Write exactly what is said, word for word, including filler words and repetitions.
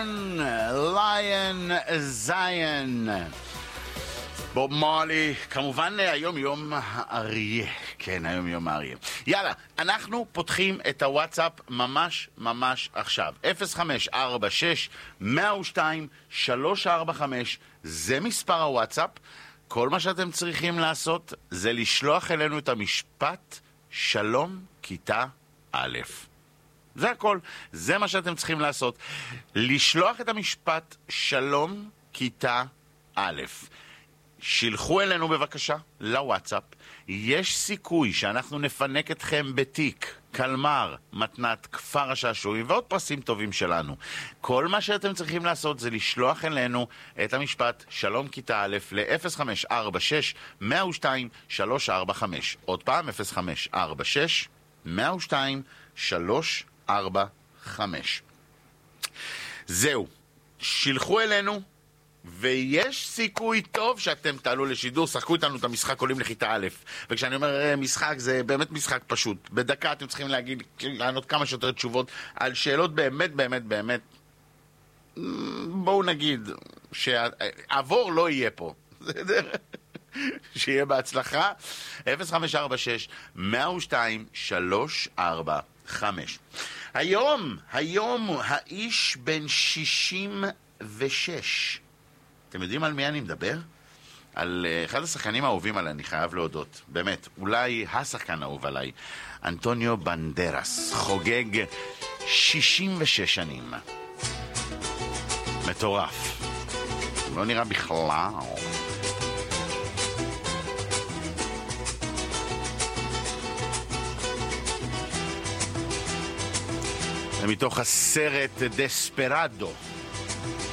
Born Lion Zion. בוב מרלי, כמובן היום יום האריה. כן, היום יום האריה. יאללה, אנחנו פותחים את הוואטסאפ ממש ממש עכשיו. אפס חמש ארבע שש מאה ושתיים שלוש ארבע חמש, זה מספר הוואטסאפ. כל מה שאתם צריכים לעשות זה לשלוח אלינו את המשפט שלום כיתה א'. זה הכל. זה מה שאתם צריכים לעשות. לשלוח את המשפט שלום כיתה א'. שילחו אלינו בבקשה לוואטסאפ. יש סיכוי שאנחנו נפנק אתכם בתיק, קלמר, מתנת, כפר השעשועים ועוד פרסים טובים שלנו. כל מה שאתם צריכים לעשות זה לשלוח אלינו את המשפט שלום כיתה א' ל-אפס חמש ארבע שש מאה ושתיים שלוש ארבע חמש. עוד פעם, אפס חמש ארבע שש מאה ושתיים שלוש ארבע חמש. זהו, שילחו אלינו ויש סיכוי טוב שאתם תעלו לשידור. שחקו איתנו את המשחק עולים לכיתה א', וכשאני אומר משחק זה באמת משחק פשוט. בדקה אתם צריכים להגיד, לענות כמה שיותר תשובות על שאלות באמת באמת באמת, בואו נגיד שעבור לא יהיה פה. שיהיה בהצלחה. אפס חמש ארבע שש מאה ושתיים שלוש ארבע חמש. היום היום האיש בן שישים ושש. אתם יודעים על מי אני מדבר? על אחד השחקנים האהובים עליי, אני חייב להודות. באמת, אולי השחקן האהוב עליי. אנטוניו בנדרס חוגג שישים ושש שנים. מטורף. לא נראה בכלל. זה מתוך הסרט דספרדו.